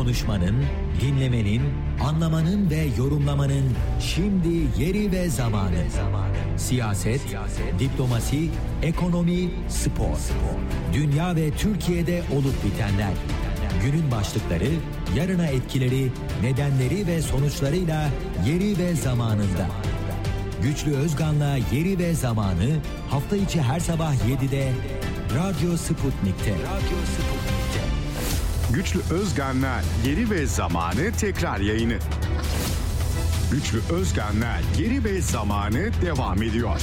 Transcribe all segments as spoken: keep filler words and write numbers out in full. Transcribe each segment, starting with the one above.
Konuşmanın, dinlemenin, anlamanın ve yorumlamanın şimdi yeri ve zamanı. Siyaset, diplomasi, ekonomi, spor. Dünya ve Türkiye'de olup bitenler. Günün başlıkları, yarına etkileri, nedenleri ve sonuçlarıyla yeri ve zamanında. Güçlü Özgan'la Yeri ve Zamanı hafta içi her sabah yedide Radyo Sputnik'te. Radyo Sputnik'te. Güçlü Özgan'la Yeri ve Zamanı tekrar yayını. Güçlü Özgan'la Yeri ve Zamanı devam ediyor.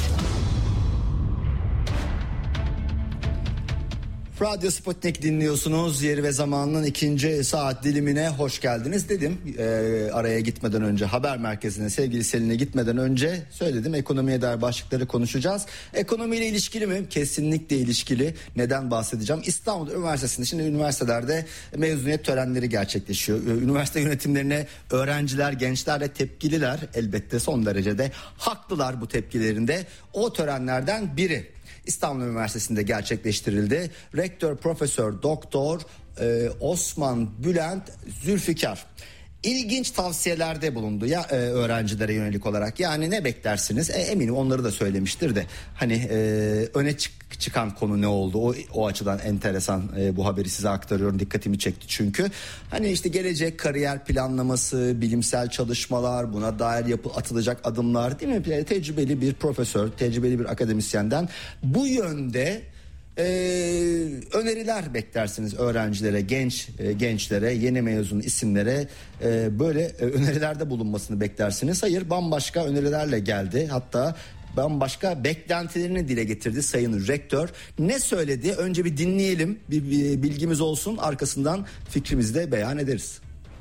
Radyo Sputnik dinliyorsunuz. Yeri ve Zamanı'nın ikinci saat dilimine hoş geldiniz dedim. Ee, araya gitmeden önce, haber merkezine, sevgili Selin'e gitmeden önce söyledim. Ekonomiye dair başlıkları konuşacağız. Ekonomiyle ilişkili mi? Kesinlikle ilişkili. Neden bahsedeceğim? İstanbul Üniversitesi'nde, şimdi üniversitelerde mezuniyet törenleri gerçekleşiyor. Üniversite yönetimlerine öğrenciler, gençler de tepkililer. Elbette son derecede haklılar bu tepkilerinde. O törenlerden biri İstanbul Üniversitesi'nde gerçekleştirildi. Rektör Profesör Doktor e, Osman Bülent Zülfikar İlginç tavsiyelerde bulundu ya e, öğrencilere yönelik olarak. Yani ne beklersiniz? E, eminim onları da söylemiştir de. Hani e, öne çık, çıkan konu ne oldu? O o açıdan enteresan e, bu haberi size aktarıyorum. Dikkatimi çekti çünkü. Hani işte gelecek kariyer planlaması, bilimsel çalışmalar, buna dair yapı atılacak adımlar, değil mi? Tecrübeli bir profesör, tecrübeli bir akademisyenden bu yönde Ee, öneriler beklersiniz öğrencilere, genç e, gençlere, yeni mezun isimlere e, böyle e, önerilerde bulunmasını beklersiniz. Hayır, bambaşka önerilerle geldi. Hatta bambaşka beklentilerini dile getirdi Sayın Rektör. Ne söyledi? Önce bir dinleyelim, bir, bir bilgimiz olsun, arkasından fikrimizi de beyan ederiz.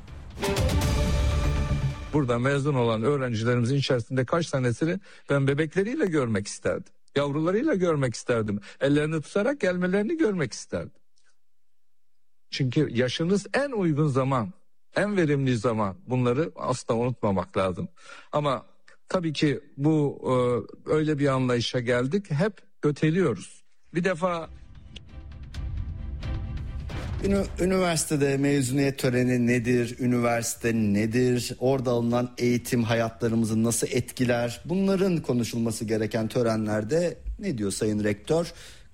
Burada mezun olan öğrencilerimizin içerisinde kaç tanesini ben bebekleriyle görmek isterdim. Yavrularıyla görmek isterdim. Ellerini tutarak gelmelerini görmek isterdim. Çünkü yaşınız en uygun zaman, en verimli zaman. Bunları asla unutmamak lazım. Ama tabii ki bu e, öyle bir anlayışa geldik. Hep öteliyoruz. Bir defa üniversitede mezuniyet töreni nedir? Üniversite nedir? Orada alınan eğitim hayatlarımızı nasıl etkiler? Bunların konuşulması gereken törenlerde ne diyor Sayın Rektör?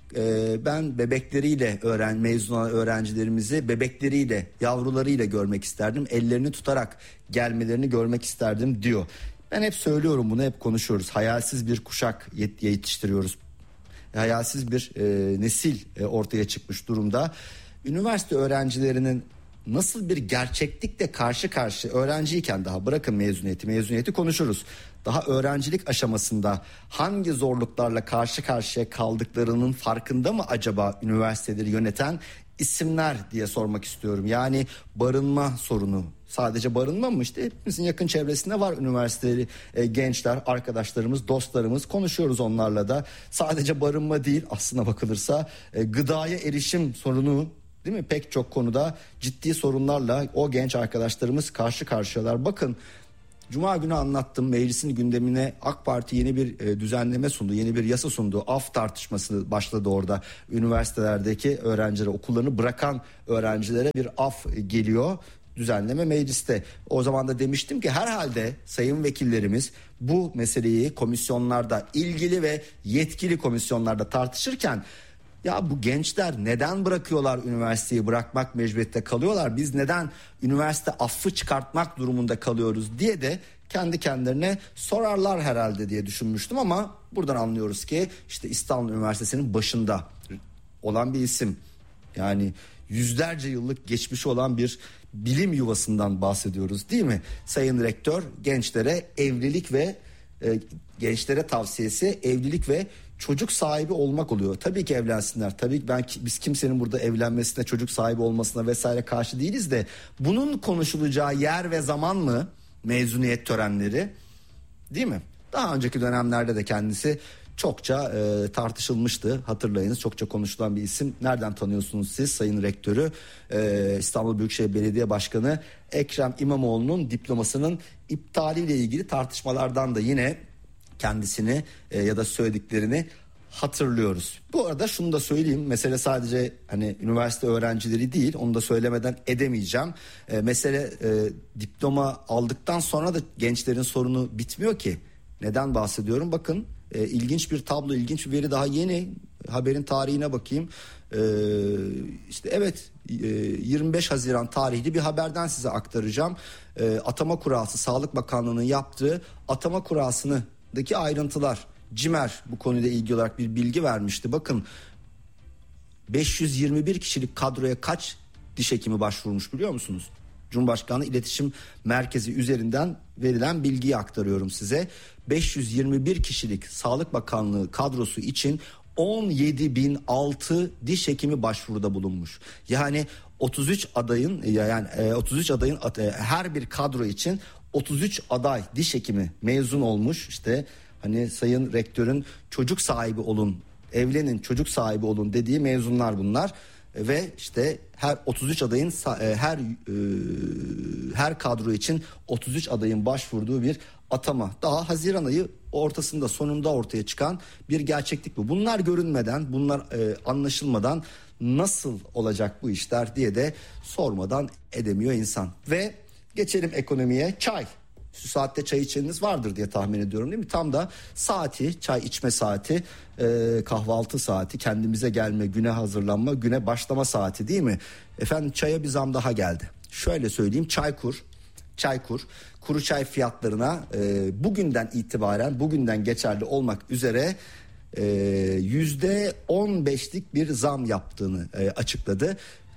Ee, ben bebekleriyle öğren mezun olan öğrencilerimizi bebekleriyle, yavrularıyla görmek isterdim. Ellerini tutarak gelmelerini görmek isterdim diyor. Ben hep söylüyorum bunu, hep konuşuyoruz. Hayalsiz bir kuşak yetiştiriyoruz. Hayalsiz bir e, nesil e, ortaya çıkmış durumda. Üniversite öğrencilerinin nasıl bir gerçeklikle karşı karşı, öğrenciyken daha, bırakın mezuniyeti, mezuniyeti konuşuruz. Daha öğrencilik aşamasında hangi zorluklarla karşı karşıya kaldıklarının farkında mı acaba üniversiteleri yöneten isimler diye sormak istiyorum. Yani barınma sorunu, sadece barınma mı? İşte hepimizin yakın çevresinde var üniversiteli e, gençler, arkadaşlarımız, dostlarımız, konuşuyoruz onlarla da. Sadece barınma değil, aslına bakılırsa e, gıdaya erişim sorunu, değil mi? Pek çok konuda ciddi sorunlarla o genç arkadaşlarımız karşı karşıyalar. Bakın, Cuma günü anlattım, meclisin gündemine AK Parti yeni bir e, düzenleme sundu, yeni bir yasa sundu. Af tartışması başladı orada. Üniversitelerdeki öğrencilere, okullarını bırakan öğrencilere bir af geliyor. Düzenleme mecliste. O zaman da demiştim ki herhalde sayın vekillerimiz bu meseleyi komisyonlarda, ilgili ve yetkili komisyonlarda tartışırken, ya bu gençler neden bırakıyorlar, üniversiteyi bırakmak mecburiyette kalıyorlar, biz neden üniversite affı çıkartmak durumunda kalıyoruz diye de kendi kendilerine sorarlar herhalde diye düşünmüştüm. Ama buradan anlıyoruz ki işte İstanbul Üniversitesi'nin başında olan bir isim, yani yüzlerce yıllık geçmişi olan bir bilim yuvasından bahsediyoruz, değil mi? Sayın Rektör gençlere evlilik ve e, gençlere tavsiyesi evlilik ve çocuk sahibi olmak oluyor. Tabii ki evlensinler. Tabii ki ben biz kimsenin burada evlenmesine, çocuk sahibi olmasına vesaire karşı değiliz de bunun konuşulacağı yer ve zaman mı mezuniyet törenleri, değil mi? Daha önceki dönemlerde de kendisi çokça e, tartışılmıştı. Hatırlayınız, çokça konuşulan bir isim. Nereden tanıyorsunuz siz Sayın Rektörü? E, İstanbul Büyükşehir Belediye Başkanı Ekrem İmamoğlu'nun diplomasının iptaliyle ilgili tartışmalardan da yine kendisini e, ya da söylediklerini hatırlıyoruz. Bu arada şunu da söyleyeyim. Mesele sadece hani üniversite öğrencileri değil. Onu da söylemeden edemeyeceğim. E, mesele e, diploma aldıktan sonra da gençlerin sorunu bitmiyor ki. Neden bahsediyorum? Bakın e, ilginç bir tablo, ilginç bir veri daha yeni. Haberin tarihine bakayım. E, işte evet e, yirmi beş Haziran tarihli bir haberden size aktaracağım. E, atama kurası, Sağlık Bakanlığı'nın yaptığı atama kurasındaki ayrıntılar. CİMER bu konuyla ilgili olarak bir bilgi vermişti. Bakın beş yüz yirmi bir kişilik kadroya kaç diş hekimi başvurmuş biliyor musunuz? Cumhurbaşkanlığı İletişim Merkezi üzerinden verilen bilgiyi aktarıyorum size. beş yüz yirmi bir kişilik Sağlık Bakanlığı kadrosu için on yedi bin altı diş hekimi başvuruda bulunmuş. Yani otuz üç adayın yani otuz üç adayın her bir kadro için otuz üç aday diş hekimi mezun olmuş. İşte hani Sayın Rektör'ün çocuk sahibi olun, evlenin, çocuk sahibi olun dediği mezunlar bunlar. Ve işte her otuz üç adayın her her kadro için otuz üç adayın başvurduğu bir atama. Daha Haziran ayı ortasında, sonunda ortaya çıkan bir gerçeklik bu. Bunlar görünmeden, bunlar anlaşılmadan nasıl olacak bu işler diye de sormadan edemiyor insan. Ve geçelim ekonomiye. Çay. Şu saatte çay içeniniz vardır diye tahmin ediyorum, değil mi? Tam da saati, çay içme saati, e, kahvaltı saati, kendimize gelme, güne hazırlanma, güne başlama saati, değil mi? Efendim çaya bir zam daha geldi. Şöyle söyleyeyim, Çaykur, Çaykur, kuru çay fiyatlarına e, bugünden itibaren, bugünden geçerli olmak üzere e, yüzde on beşlik bir zam yaptığını e, açıkladı.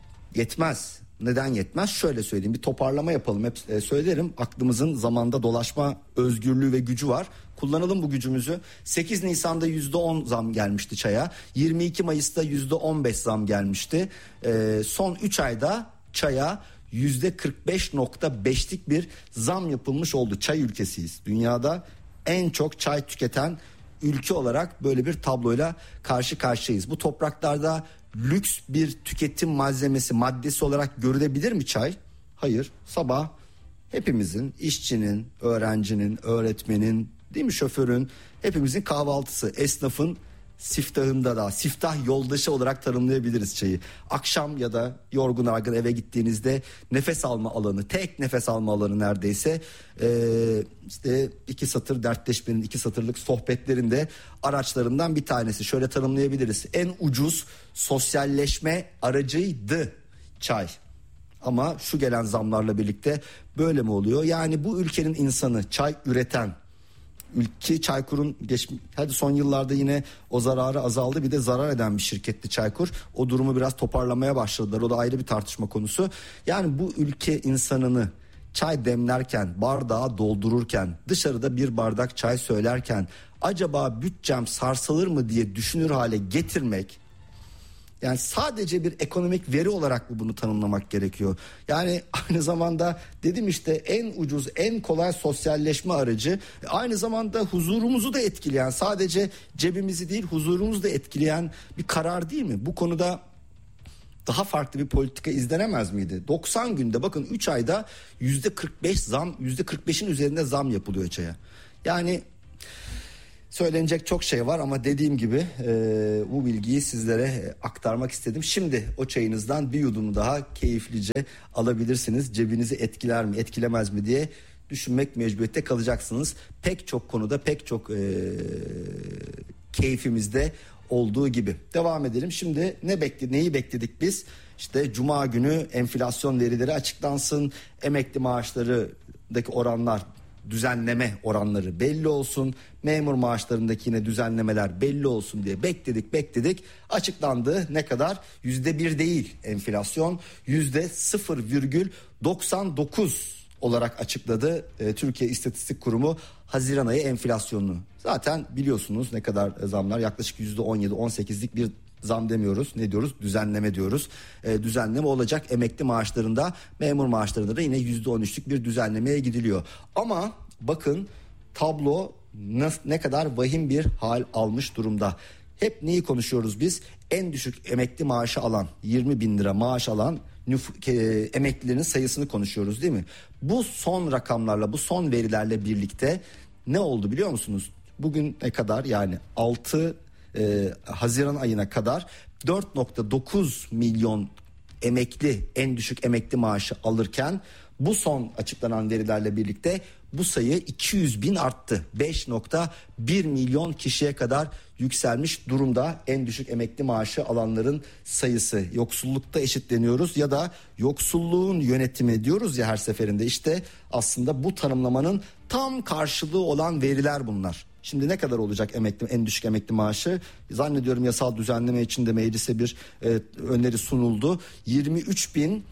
Yetmez. Neden yetmez? Şöyle söyleyeyim, bir toparlama yapalım. Hep e, söylerim, aklımızın zamanda dolaşma özgürlüğü ve gücü var. Kullanalım bu gücümüzü. sekiz Nisan'da yüzde on zam gelmişti çaya. yirmi iki Mayıs'ta yüzde on beş zam gelmişti. E, son üç ayda çaya yüzde kırk beş nokta beşlik bir zam yapılmış oldu. Çay ülkesiyiz. Dünyada en çok çay tüketen ülke olarak böyle bir tabloyla karşı karşıyayız. Bu topraklarda lüks bir tüketim malzemesi, maddesi olarak görülebilir mi çay? Hayır. Sabah hepimizin, işçinin, öğrencinin, öğretmenin, değil mi, şoförün, hepimizin kahvaltısı, esnafın siftahında da, siftah yoldaşı olarak tanımlayabiliriz çayı. Akşam ya da yorgun argın eve gittiğinizde nefes alma alanı, tek nefes alma alanı neredeyse. Ee, işte iki satır dertleşmenin, iki satırlık sohbetlerinde araçlarından bir tanesi. Şöyle tanımlayabiliriz: en ucuz sosyalleşme aracıydı çay. Ama şu gelen zamlarla birlikte böyle mi oluyor? Yani bu ülkenin insanı, çay üreten, ülke Çaykur'un geç, hadi son yıllarda yine o zararı azaldı, bir de zarar eden bir şirketti Çaykur. O durumu biraz toparlamaya başladılar. O da ayrı bir tartışma konusu. Yani bu ülke insanını çay demlerken, bardağı doldururken, dışarıda bir bardak çay söylerken acaba bütçem sarsılır mı diye düşünür hale getirmek, yani sadece bir ekonomik veri olarak mı bunu tanımlamak gerekiyor? Yani aynı zamanda dedim işte en ucuz, en kolay sosyalleşme aracı, aynı zamanda huzurumuzu da etkileyen, sadece cebimizi değil huzurumuzu da etkileyen bir karar değil mi? Bu konuda daha farklı bir politika izlenemez miydi? doksan günde bakın, üç ayda yüzde kırk beş zam, yüzde kırk beşin üzerinde zam yapılıyor çaya. Yani söylenecek çok şey var ama dediğim gibi e, bu bilgiyi sizlere aktarmak istedim. Şimdi o çayınızdan bir yudum daha keyiflice alabilirsiniz. Cebinizi etkiler mi, etkilemez mi diye düşünmek mecburiyette kalacaksınız. Pek çok konuda, pek çok e, keyfimizde olduğu gibi. Devam edelim. Şimdi ne bekledik, neyi bekledik biz? İşte Cuma günü enflasyon verileri açıklansın, emekli maaşlarındaki oranlar, düzenleme oranları belli olsun, memur maaşlarındaki yine düzenlemeler belli olsun diye bekledik bekledik açıklandı. Ne kadar? Yüzde bir değil enflasyon, yüzde sıfır virgül doksan dokuz olarak açıkladı e, Türkiye İstatistik Kurumu Haziran ayı enflasyonunu. Zaten biliyorsunuz ne kadar zamlar, yaklaşık yüzde on yedi on sekizlik bir zam demiyoruz, ne diyoruz, düzenleme diyoruz. E, düzenleme olacak emekli maaşlarında, memur maaşlarında da yine yüzde on üçlük bir düzenlemeye gidiliyor. Ama bakın tablo ne, ne kadar vahim bir hal almış durumda. Hep neyi konuşuyoruz biz? En düşük emekli maaşı alan, yirmi bin lira maaş alan nüf- e, emeklilerin sayısını konuşuyoruz, değil mi? Bu son rakamlarla, bu son verilerle birlikte ne oldu biliyor musunuz? Bugün ne kadar, yani altı e, Haziran ayına kadar dört nokta dokuz milyon emekli en düşük emekli maaşı alırken bu son açıklanan verilerle birlikte bu sayı iki yüz bin arttı. beş nokta bir milyon kişiye kadar yükselmiş durumda en düşük emekli maaşı alanların sayısı. Yoksullukta eşitleniyoruz ya da yoksulluğun yönetimi diyoruz ya her seferinde, işte aslında bu tanımlamanın tam karşılığı olan veriler bunlar. Şimdi ne kadar olacak emekli, en düşük emekli maaşı? Zannediyorum yasal düzenleme için de meclise bir e, öneri sunuldu. yirmi üç bin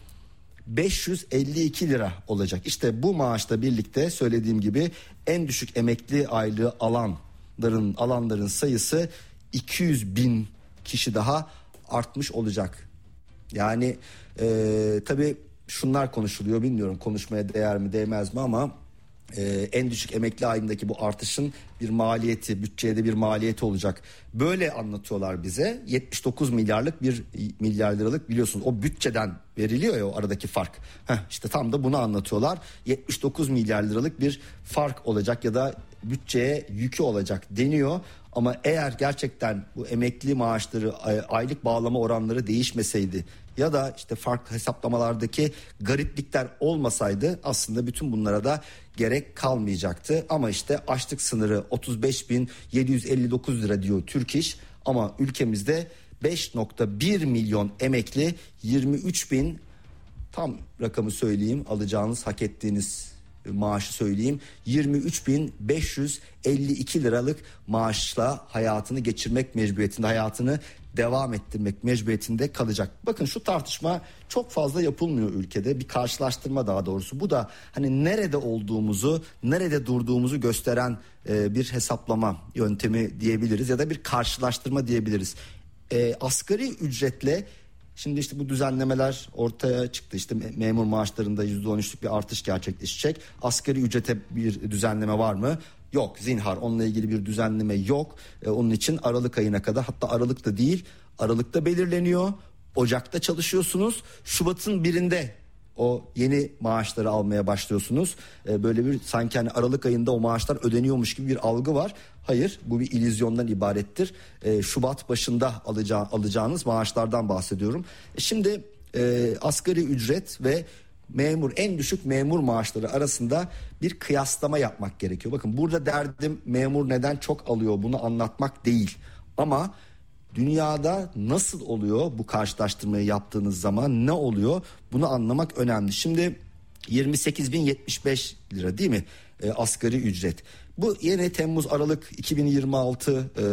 beş yüz elli iki lira olacak. İşte bu maaşla birlikte söylediğim gibi en düşük emekli aylığı alanların alanların sayısı iki yüz bin kişi daha artmış olacak. Yani e, tabii şunlar konuşuluyor, bilmiyorum konuşmaya değer mi değmez mi ama Ee, en düşük emekli ayındaki bu artışın bir maliyeti, bütçeye de bir maliyeti olacak. Böyle anlatıyorlar bize. yetmiş dokuz milyarlık bir milyar liralık, biliyorsunuz o bütçeden veriliyor ya o aradaki fark. Heh, işte tam da bunu anlatıyorlar. yetmiş dokuz milyar liralık bir fark olacak ya da bütçeye yükü olacak deniyor. Ama eğer gerçekten bu emekli maaşları, aylık bağlama oranları değişmeseydi ya da işte farklı hesaplamalardaki gariplikler olmasaydı aslında bütün bunlara da gerek kalmayacaktı. Ama işte açlık sınırı otuz beş bin yedi yüz elli dokuz lira diyor Türk İş, ama ülkemizde beş nokta bir milyon emekli, yirmi üç bin, tam rakamı söyleyeyim, alacağınız hak ettiğiniz maaşı söyleyeyim, yirmi üç bin beş yüz elli iki liralık maaşla hayatını geçirmek mecburiyetinde, hayatını devam ettirmek mecburiyetinde kalacak. Bakın şu tartışma çok fazla yapılmıyor ülkede, bir karşılaştırma daha doğrusu. Bu da hani nerede olduğumuzu, nerede durduğumuzu gösteren e, bir hesaplama yöntemi diyebiliriz ya da bir karşılaştırma diyebiliriz. E, asgari ücretle şimdi işte bu düzenlemeler ortaya çıktı. İşte memur maaşlarında yüzde on üçlük bir artış gerçekleşecek. Asgari ücrete bir düzenleme var mı? Yok, zinhar, onunla ilgili bir düzenleme yok. Ee, onun için Aralık ayına kadar, hatta Aralık'ta değil, Aralık'ta belirleniyor. Ocak'ta çalışıyorsunuz. Şubat'ın birinde o yeni maaşları almaya başlıyorsunuz. Ee, böyle bir sanki hani Aralık ayında o maaşlar ödeniyormuş gibi bir algı var. Hayır, bu bir illüzyondan ibarettir. Ee, Şubat başında alacağı, alacağınız maaşlardan bahsediyorum. E şimdi e, asgari ücret ve memur, en düşük memur maaşları arasında bir kıyaslama yapmak gerekiyor. Bakın burada derdim memur neden çok alıyor bunu anlatmak değil. Ama dünyada nasıl oluyor bu karşılaştırmayı yaptığınız zaman, ne oluyor bunu anlamak önemli. Şimdi yirmi sekiz bin yetmiş beş lira değil mi e, asgari ücret. Bu yeni Temmuz Aralık iki bin yirmi altı e,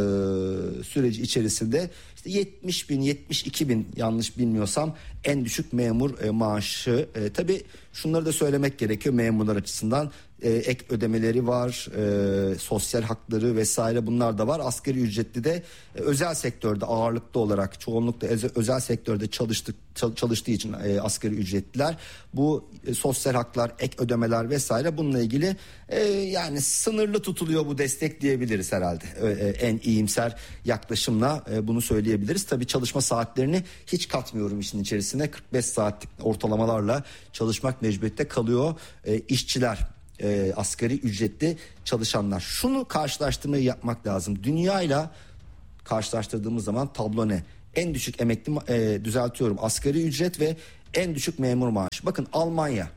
süreci içerisinde işte yetmiş bin yetmiş iki bin yanlış bilmiyorsam en düşük memur e, maaşı. E, tabii şunları da söylemek gerekiyor memurlar açısından. E, ek ödemeleri var, e, sosyal hakları vesaire, bunlar da var. Asgari ücretli de e, özel sektörde ağırlıklı olarak, çoğunlukla özel, özel sektörde çalıştık çalıştığı için e, asgari ücretliler bu e, sosyal haklar, ek ödemeler vesaire, bununla ilgili e, yani sınırlı tutuluyor bu destek diyebiliriz herhalde. E, e, en iyimser yaklaşımla e, bunu söyleyebiliriz. Tabii çalışma saatlerini hiç katmıyorum işin içerisine. kırk beş saatlik ortalamalarla çalışmak mecburiyette kalıyor e, işçiler. E, asgari ücretli çalışanlar. Şunu karşılaştırmayı yapmak lazım. Dünyayla karşılaştırdığımız zaman tablo ne? En düşük emekli e, düzeltiyorum asgari ücret ve en düşük memur maaşı. Bakın Almanya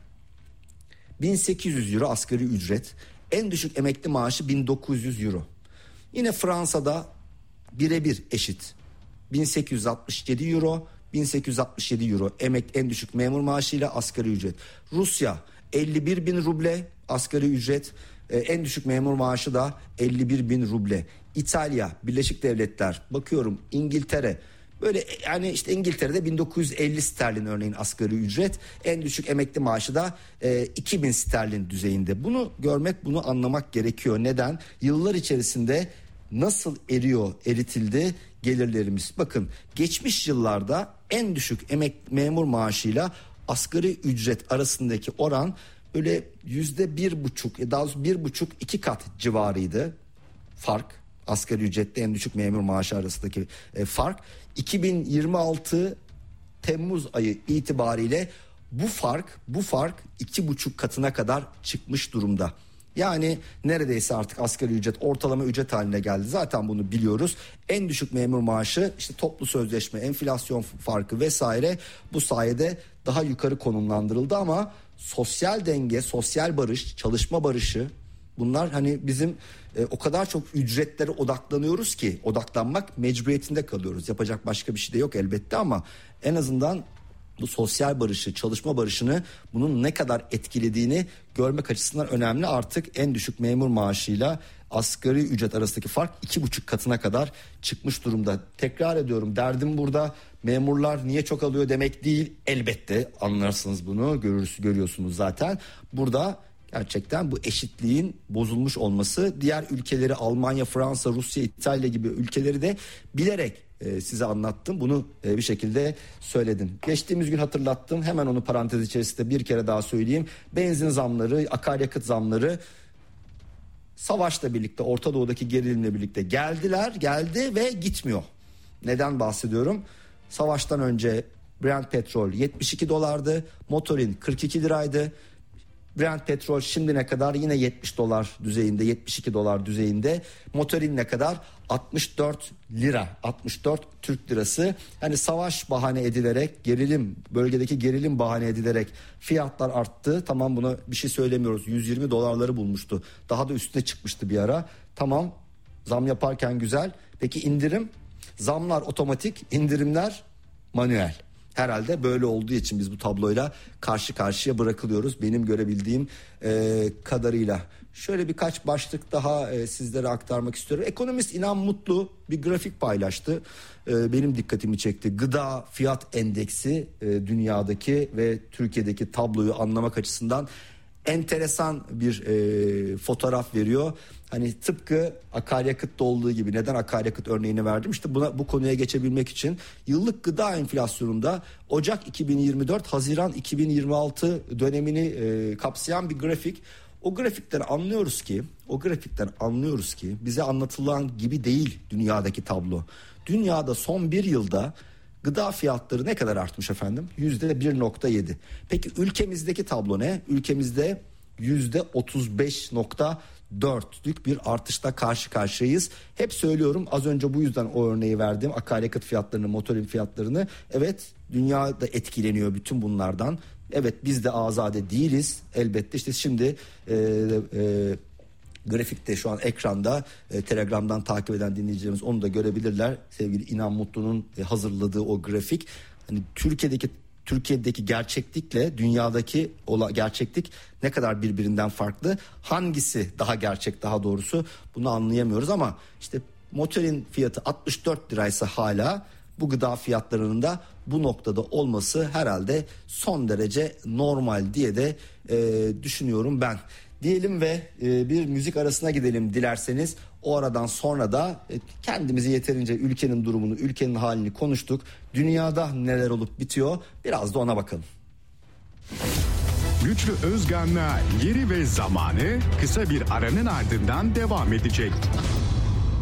bin sekiz yüz euro asgari ücret, en düşük emekli maaşı bin dokuz yüz euro. Yine Fransa'da birebir eşit, bin sekiz yüz altmış yedi euro, bin sekiz yüz altmış yedi euro emek en düşük memur maaşıyla asgari ücret. Rusya elli bir bin ruble asgari ücret, e, en düşük memur maaşı da elli bir bin ruble. İtalya, Birleşik Devletler, bakıyorum İngiltere, böyle yani işte İngiltere'de bin dokuz yüz elli sterlin örneğin asgari ücret, en düşük emekli maaşı da e, iki bin sterlin düzeyinde. Bunu görmek, bunu anlamak gerekiyor. Neden? Yıllar içerisinde nasıl eriyor, eritildi gelirlerimiz. Bakın geçmiş yıllarda en düşük emek memur maaşıyla asgari ücret arasındaki oran öyle yüzde bir buçuk, daha doğrusu bir buçuk iki kat civarıydı fark, asgari ücretle en düşük memur maaşı arasındaki e, fark. iki bin yirmi altı Temmuz ayı itibariyle bu fark bu fark iki buçuk katına kadar çıkmış durumda. Yani neredeyse artık asgari ücret ortalama ücret haline geldi. Zaten bunu biliyoruz. En düşük memur maaşı, işte toplu sözleşme, enflasyon farkı vesaire bu sayede daha yukarı konumlandırıldı ama sosyal denge, sosyal barış, çalışma barışı, bunlar hani bizim e, o kadar çok ücretlere odaklanıyoruz ki odaklanmak mecburiyetinde kalıyoruz. Yapacak başka bir şey de yok elbette ama en azından bu sosyal barışı, çalışma barışını, bunun ne kadar etkilediğini görmek açısından önemli. Artık en düşük memur maaşıyla asgari ücret arasındaki fark iki buçuk katına kadar çıkmış durumda. Tekrar ediyorum, derdim burada memurlar niye çok alıyor demek değil. Elbette anlarsınız bunu, görürsünüz, görüyorsunuz zaten. Burada gerçekten bu eşitliğin bozulmuş olması, diğer ülkeleri Almanya, Fransa, Rusya, İtalya gibi ülkeleri de bilerek e, size anlattım. Bunu e, bir şekilde söyledim. Geçtiğimiz gün hatırlattım. Hemen onu parantez içerisinde bir kere daha söyleyeyim. Benzin zamları, akaryakıt zamları savaşla birlikte, Orta Doğu'daki gerilimle birlikte geldiler, geldi ve gitmiyor. Neden bahsediyorum? Savaştan önce Brent petrol yetmiş iki dolardı, motorin kırk iki liraydı. Brent petrol şimdi ne kadar? Yine yetmiş dolar düzeyinde, yetmiş iki dolar düzeyinde. Motorin ne kadar? altmış dört lira, altmış dört Türk lirası. Hani savaş bahane edilerek, gerilim, bölgedeki gerilim bahane edilerek fiyatlar arttı. Tamam, buna bir şey söylemiyoruz. yüz yirmi dolarları bulmuştu. Daha da üstüne çıkmıştı bir ara. Tamam, zam yaparken güzel. Peki indirim? Zamlar otomatik, indirimler manuel. Herhalde böyle olduğu için biz bu tabloyla karşı karşıya bırakılıyoruz benim görebildiğim e, kadarıyla. Şöyle birkaç başlık daha e, sizlere aktarmak istiyorum. Ekonomist İnan Mutlu bir grafik paylaştı. E, benim dikkatimi çekti. Gıda fiyat endeksi e, dünyadaki ve Türkiye'deki tabloyu anlamak açısından enteresan bir e, fotoğraf veriyor. Hani tıpkı akaryakıtta olduğu gibi. Neden akaryakıt örneğini verdim? İşte buna, bu konuya geçebilmek için yıllık gıda enflasyonunda Ocak iki bin yirmi dört Haziran iki bin yirmi altı dönemini e, kapsayan bir grafik. O grafikten anlıyoruz ki, o grafikten anlıyoruz ki bize anlatılan gibi değil dünyadaki tablo. Dünyada son bir yılda gıda fiyatları ne kadar artmış efendim? yüzde bir nokta yedi. Peki ülkemizdeki tablo ne? Ülkemizde yüzde otuz beş nokta dörtlük bir artışla karşı karşıyayız. Hep söylüyorum, az önce bu yüzden o örneği verdim. Akaryakıt fiyatlarını, motorin fiyatlarını. Evet, dünya da etkileniyor bütün bunlardan. Evet, biz de azade değiliz elbette. İşte şimdi e, e, grafikte şu an ekranda, e, Telegram'dan takip eden dinleyicilerimiz onu da görebilirler. Sevgili İnan Mutlu'nun e, hazırladığı o grafik. Hani Türkiye'deki Türkiye'deki gerçeklikle dünyadaki ola gerçeklik ne kadar birbirinden farklı? Hangisi daha gerçek, daha doğrusu bunu anlayamıyoruz ama işte motorin fiyatı altmış dört liraysa hala bu gıda fiyatlarının da bu noktada olması herhalde son derece normal diye de e, düşünüyorum ben. Diyelim ve e, bir müzik arasına gidelim dilerseniz. O aradan sonra da e, kendimizi yeterince ülkenin durumunu, ülkenin halini konuştuk. Dünyada neler olup bitiyor, biraz da ona bakalım. Güçlü Özgen'le Yeri ve Zamanı kısa bir aranın ardından devam edecek.